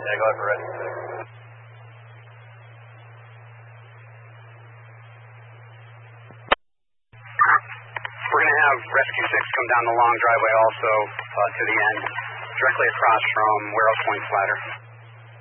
Yeah, go ahead for rescue 6. We're going to have rescue 6 come down the long driveway also to the end, directly across from Warrow Point's ladder.